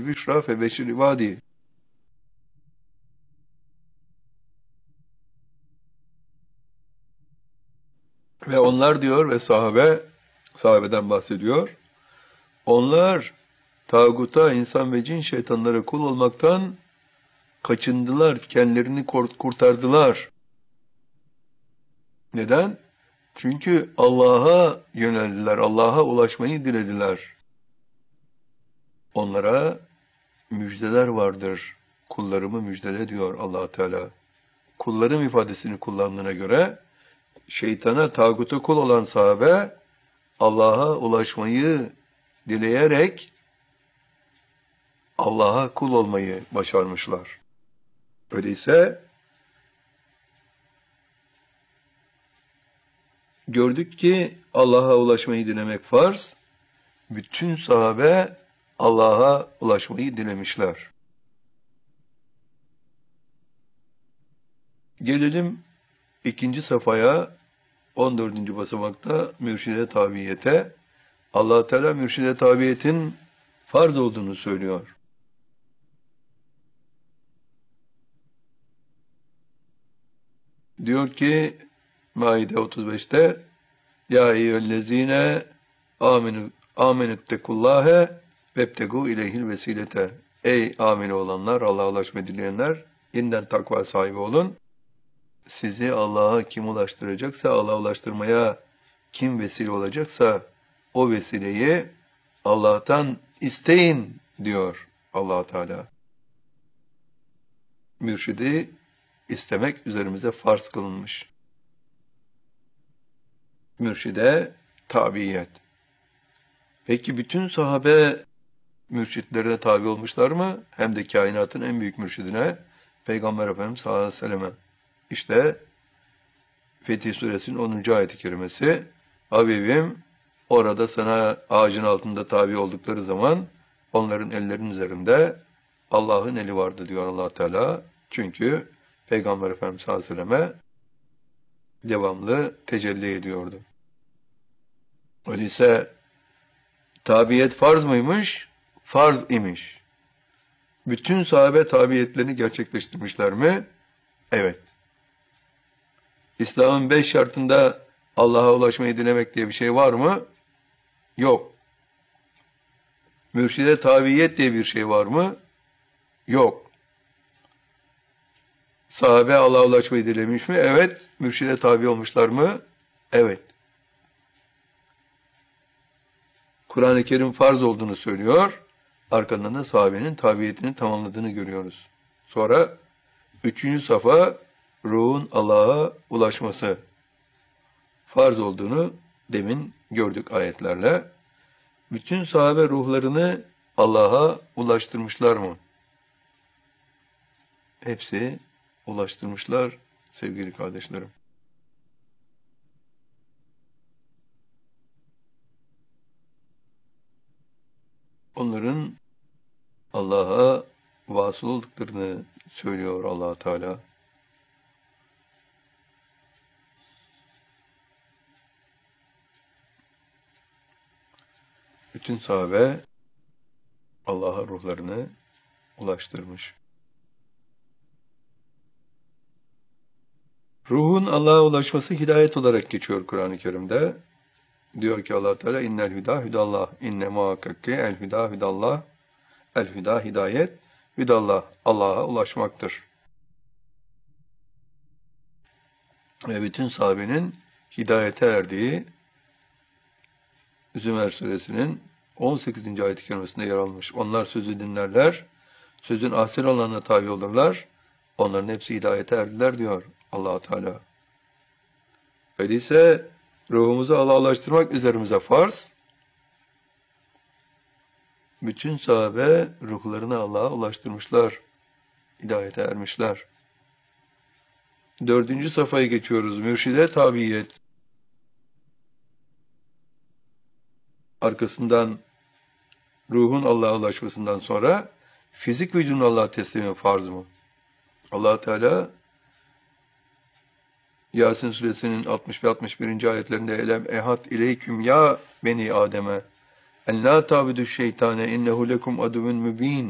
bil büşra febeşir ibadi. Ve onlar diyor ve sahabeden bahsediyor. Onlar tağuta, insan ve cin şeytanlara kul olmaktan kaçındılar, kendilerini kurtardılar. Neden? Çünkü Allah'a yöneldiler, Allah'a ulaşmayı dilediler. Onlara müjdeler vardır. Kullarımı müjdele diyor Allah Teala. Kullarım ifadesini kullandığına göre şeytana, tağuta kul olan sahabe Allah'a ulaşmayı dileyerek Allah'a kul olmayı başarmışlar. Öyleyse gördük ki Allah'a ulaşmayı dilemek farz. Bütün sahabe Allah'a ulaşmayı dilemişler. Gelelim ikinci safhaya, 14. basamakta mürşide tabiyete. Allah Teala mürşide tabiyetin farz olduğunu söylüyor. Diyor ki Maide 35'te Ya eyyühellezine amenüttekullâhe vebtegû ileyhil vesilete. Ey amine olanlar, Allah'a ulaşmayı dileyenler, yeniden takva sahibi olun. Sizi Allah'a kim ulaştıracaksa, Allah'a ulaştırmaya kim vesile olacaksa o vesileyi Allah'tan isteyin diyor Allah Teala. Mürşidi istemek üzerimize farz kılınmış. Mürşide tabiyet. Peki bütün sahabe mürşitlerine tabi olmuşlar mı? Hem de kainatın en büyük mürşidine, Peygamber Efendimiz sallallahu aleyhi ve selleme. İşte Fetih Suresinin 10. ayet-i kerimesi, Habibim orada sana ağacın altında tabi oldukları zaman onların ellerinin üzerinde Allah'ın eli vardı diyor Allah Teala. Çünkü Peygamber Efendimiz sallallahu aleyhi ve selleme devamlı tecelli ediyordu. Öyleyse tabiyet farz mıymış? Farz imiş. Bütün sahabe tabiyetlerini gerçekleştirmişler mi? Evet. İslam'ın 5 şartında Allah'a ulaşmayı dilemek diye bir şey var mı? Yok. Mürşide tabiyet diye bir şey var mı? Yok. Sahabe Allah'a ulaşmayı dilemiş mi? Evet. Mürşide tabi olmuşlar mı? Evet. Kur'an-ı Kerim farz olduğunu söylüyor. Arkadan da sahabenin tabiyetini tamamladığını görüyoruz. Sonra 3. safa ruhun Allah'a ulaşması farz olduğunu demin gördük ayetlerle. Bütün sahabe ruhlarını Allah'a ulaştırmışlar mı? Hepsi ulaştırmışlar sevgili kardeşlerim. Onların Allah'a vasıl olduklarını söylüyor Allah Teala. Bütün sahabe Allah'a ruhlarını ulaştırmış. Ruhun Allah'a ulaşması hidayet olarak geçiyor Kur'an-ı Kerim'de. Diyor ki Allah Teala innel hüda hüdallah inne muhakkak ki el hüda hüdallah el hüda hidayet hüdallah Allah'a ulaşmaktır. Ve bütün sahabenin hidayete erdiği Zümer suresinin 18. ayet-i kerimesinde yer almış. Onlar sözü dinlerler, sözün ahsen olanına tabi olurlar, onların hepsi hidayete erdiler diyor Allah Teala. Öyleyse ruhumuzu Allah'a ulaştırmak üzerimize farz. Bütün sahabe ruhlarını Allah'a ulaştırmışlar, hidayete ermişler. 4. safhaya geçiyoruz. Mürşide tabiyet. Arkasından ruhun Allah'a ulaşmasından sonra fizik vücudun Allah'a teslimi farz mı? Allah Teala Yasin suresinin 60 ve 61. ayetlerinde elem ehad ileyküm ya beni Adem'e en la tabudu şeytane innehu lekum aduvun mübin